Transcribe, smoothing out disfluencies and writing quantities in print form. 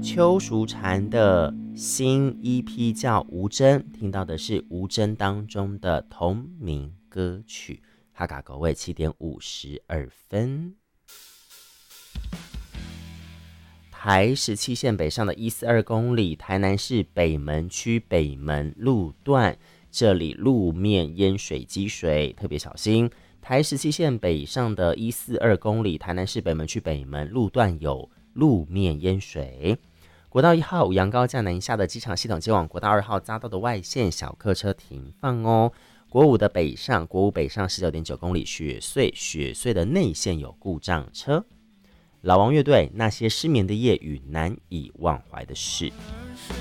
邱淑婵的新 EP 叫《无争》，听到的是《无争》当中的同名歌曲。哈嘎狗位7:52。台17线北上的142公里，台南市北门区北门路段，这里路面淹水积水，特别小心。台17线北上的142公里，台南市北门区北门路段有路面淹水。国道1号阳高架南下的机场系统接往国道2号匝道的外线小客车停放哦。国五北上19.9公里，雪隧的内线有故障车。老王乐队那些失眠的夜与难以忘怀的事。